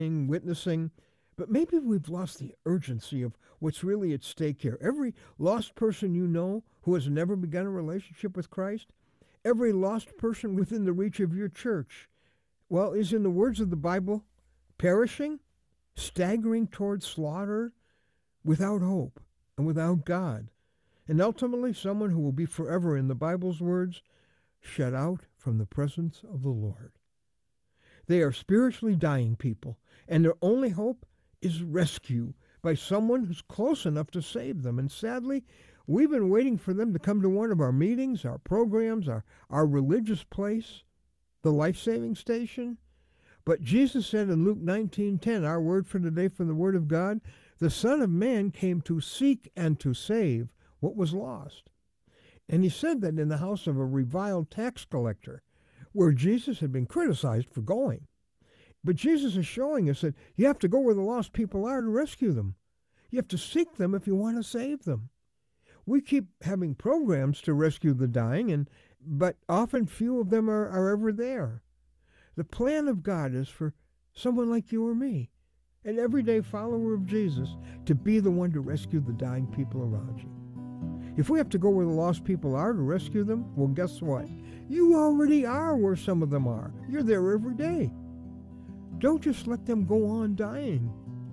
witnessing, but maybe we've lost the urgency of what's really at stake here. Every lost person you know who has never begun a relationship with Christ, every lost person within the reach of your church, well, is, in the words of the Bible, perishing, staggering towards slaughter, without hope and without God, and ultimately someone who will be forever, in the Bible's words, shut out from the presence of the Lord. They are spiritually dying people, and their only hope is rescue by someone who's close enough to save them. And sadly, we've been waiting for them to come to one of our meetings, our programs, our religious place, the life-saving station. But Jesus said in Luke 19:10, our word for today from the Word of God, the Son of Man came to seek and to save what was lost. And he said that in the house of a reviled tax collector, where Jesus had been criticized for going. But Jesus is showing us that you have to go where the lost people are to rescue them. You have to seek them if you want to save them. We keep having programs to rescue the dying, but often few of them are ever there. The plan of God is for someone like you or me, an everyday follower of Jesus, to be the one to rescue the dying people around you. If we have to go where the lost people are to rescue them, well, guess what? You already are where some of them are. You're there every day. Don't just let them go on dying.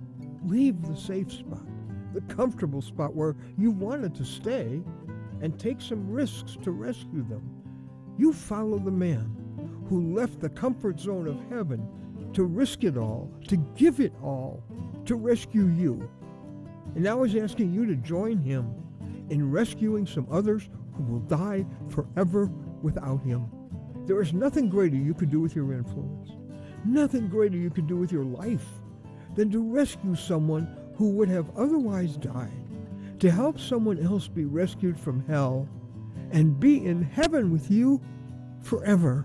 Leave the safe spot, the comfortable spot where you wanted to stay, and take some risks to rescue them. You follow the man who left the comfort zone of heaven to risk it all, to give it all, to rescue you. And now he's asking you to join him in rescuing some others who will die forever without him. There is nothing greater you could do with your influence, nothing greater you could do with your life than to rescue someone who would have otherwise died, to help someone else be rescued from hell and be in heaven with you forever.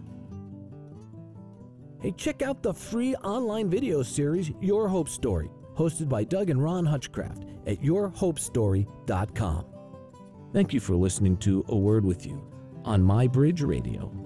Hey, check out the free online video series, Your Hope Story, hosted by Doug and Ron Hutchcraft at yourhopestory.com. Thank you for listening to A Word With You on My Bridge Radio.